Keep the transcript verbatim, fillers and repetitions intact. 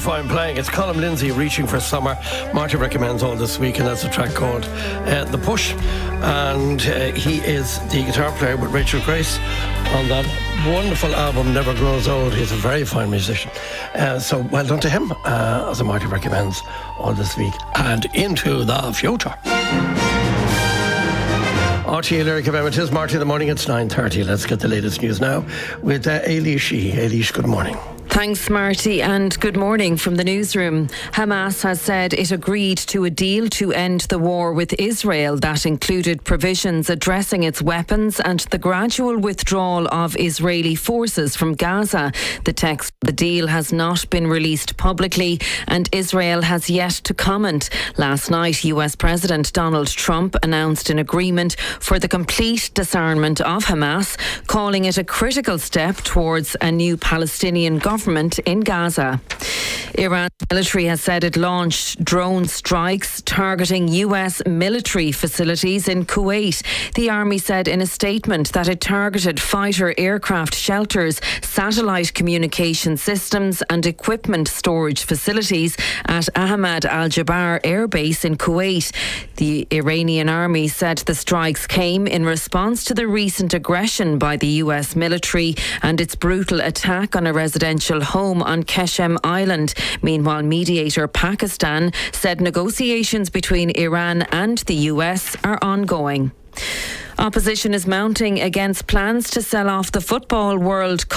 fine playing. It's Colm Lindsay, Reaching for Summer. Marty recommends all this week, and that's a track called uh, The Push. And uh, he is the guitar player with Rachel Grace on that wonderful album Never Grows Old. He's a very fine musician. Uh, so well done to him, uh, as a Marty recommends all this week. And into the future. R T A Lyric F M, it is Marty in the morning. It's nine thirty. Let's get the latest news now with uh, Eilish Sheehy. Eilish, good morning. Thanks, Marty, and good morning from the newsroom. Hamas has said it agreed to a deal to end the war with Israel that included provisions addressing its weapons and the gradual withdrawal of Israeli forces from Gaza. The text of the deal has not been released publicly, and Israel has yet to comment. Last night, U S President Donald Trump announced an agreement for the complete disarmament of Hamas, calling it a critical step towards a new Palestinian government in Gaza. Iran's military has said it launched drone strikes targeting U S military facilities in Kuwait. The army said in a statement that it targeted fighter aircraft shelters, satellite communication systems and equipment storage facilities at Ahmad al-Jabar Air Base in Kuwait. The Iranian army said the strikes came in response to the recent aggression by the U S military and its brutal attack on a residential home on Keshem Island. Meanwhile, mediator Pakistan said negotiations between Iran and the U S are ongoing. Opposition is mounting against plans to sell off the Football World Cup